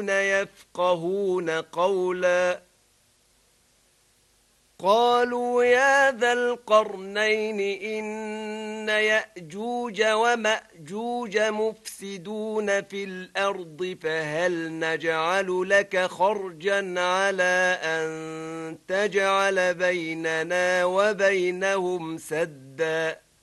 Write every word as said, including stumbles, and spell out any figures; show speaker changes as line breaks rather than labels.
يكادون يفقهون قولا قالوا يا ذا القرنين إن يأجوج ومأجوج مفسدون في الأرض فهل نجعل لك خرجا على أن تجعل بيننا وبينهم سدا